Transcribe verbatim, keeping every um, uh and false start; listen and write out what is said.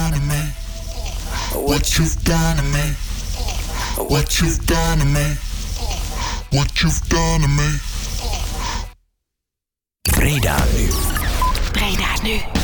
done to me. What you've done to me. What you've done to me. What you've done to me. Breda nu. Breda nu.